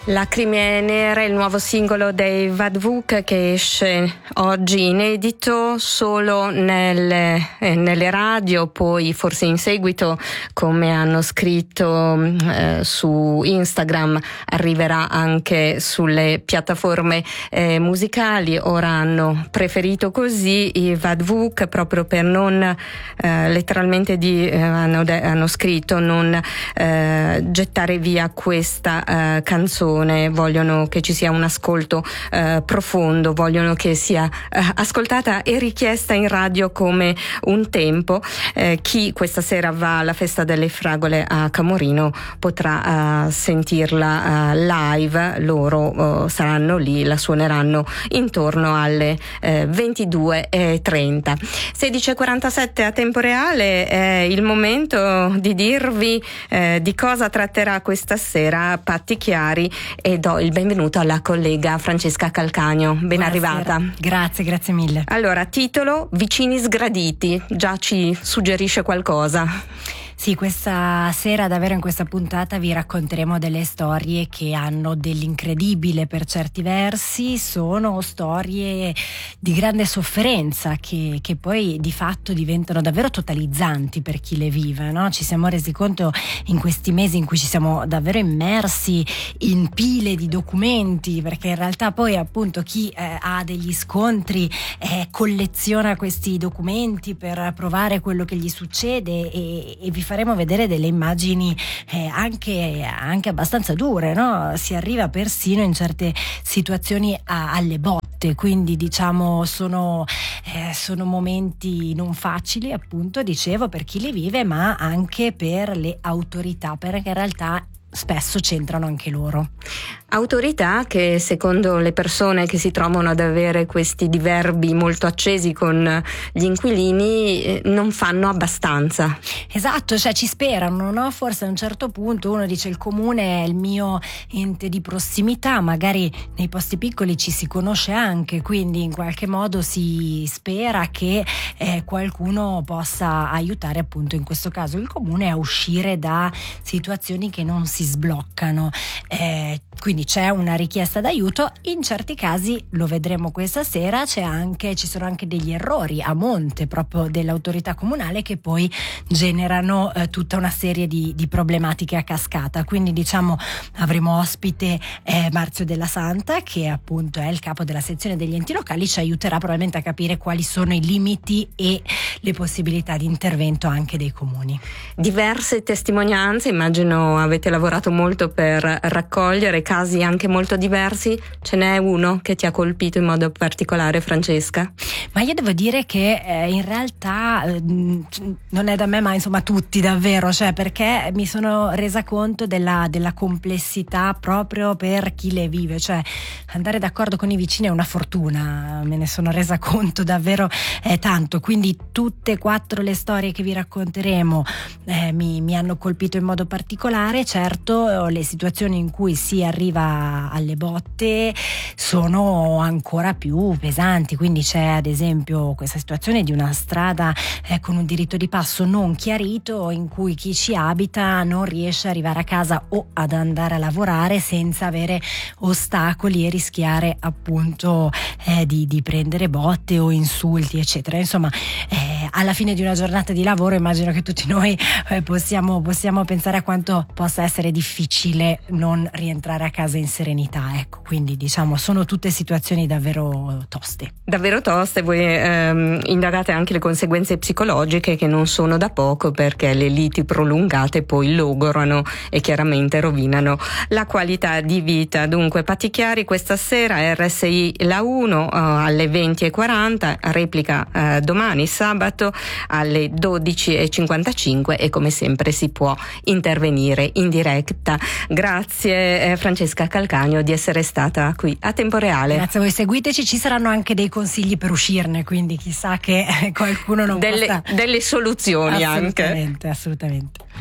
Lacrime nere, il nuovo singolo dei Vadvuk che esce oggi inedito solo nelle radio, poi forse in seguito, come hanno scritto su Instagram, arriverà anche sulle piattaforme musicali. Ora hanno preferito così i Vadvuk proprio per non letteralmente hanno scritto non gettare via questa canzone. Vogliono che ci sia un ascolto profondo, vogliono che sia ascoltata e richiesta in radio come un tempo. Chi questa sera va alla festa delle fragole a Camorino potrà sentirla live. Loro saranno lì, la suoneranno intorno alle 22:30. 16:47 a tempo reale, è il momento di dirvi di cosa tratterà questa sera Patti Chiari, e do il benvenuto alla collega Francesca Calcagno. Ben arrivata. Grazie mille. Allora, titolo: Vicini sgraditi, già ci suggerisce qualcosa. Sì, questa sera davvero in questa puntata vi racconteremo delle storie che hanno dell'incredibile per certi versi, sono storie di grande sofferenza che poi di fatto diventano davvero totalizzanti per chi le vive, no? Ci siamo resi conto in questi mesi in cui ci siamo davvero immersi in pile di documenti, perché in realtà poi appunto chi ha degli scontri colleziona questi documenti per provare quello che gli succede e vi faremo vedere delle immagini anche abbastanza dure, no? Si arriva persino in certe situazioni alle botte, quindi diciamo sono momenti non facili, appunto, dicevo, per chi li vive, ma anche per le autorità, perché in realtà spesso c'entrano anche loro. Autorità che, secondo le persone che si trovano ad avere questi diverbi molto accesi con gli inquilini, non fanno abbastanza. Esatto, cioè ci sperano, no? Forse a un certo punto uno dice: il comune è il mio ente di prossimità, magari nei posti piccoli ci si conosce anche, quindi in qualche modo si spera che qualcuno possa aiutare, appunto in questo caso il comune, a uscire da situazioni che non si sbloccano. Quindi c'è una richiesta d'aiuto, in certi casi, lo vedremo questa sera, ci sono anche degli errori a monte proprio dell'autorità comunale che poi generano tutta una serie di problematiche a cascata. Quindi diciamo avremo ospite Marzio Della Santa, che appunto è il capo della sezione degli enti locali, ci aiuterà probabilmente a capire quali sono i limiti e le possibilità di intervento anche dei comuni. Diverse testimonianze, immagino avete lavorato molto per raccogliere casi anche molto diversi. Ce n'è uno che ti ha colpito in modo particolare, Francesca? Ma io devo dire che in realtà non è da me, ma insomma tutti davvero, cioè, perché mi sono resa conto della complessità proprio per chi le vive, cioè andare d'accordo con i vicini è una fortuna, me ne sono resa conto davvero tanto, quindi tutte e 4 le storie che vi racconteremo mi hanno colpito in modo particolare. Certo, le situazioni in cui si arriva alle botte sono ancora più pesanti, quindi c'è ad esempio questa situazione di una strada con un diritto di passo non chiarito, in cui chi ci abita non riesce ad arrivare a casa o ad andare a lavorare senza avere ostacoli e rischiare appunto di prendere botte o insulti, eccetera. Insomma, alla fine di una giornata di lavoro immagino che tutti noi possiamo pensare a quanto possa essere difficile non rientrare a casa in serenità, ecco. Quindi diciamo sono tutte situazioni davvero toste. Davvero toste. Voi indagate anche le conseguenze psicologiche, che non sono da poco, perché le liti prolungate poi logorano e chiaramente rovinano la qualità di vita. Dunque, Patti Chiari questa sera, RSI La 1 alle 20:40, replica domani sabato alle 12:55 e come sempre si può intervenire in diretta. Grazie Francesca Calcagno di essere stata qui a tempo reale. Grazie a voi, seguiteci, ci saranno anche dei consigli per uscirne, quindi chissà che qualcuno non possa... Delle soluzioni anche. Assolutamente.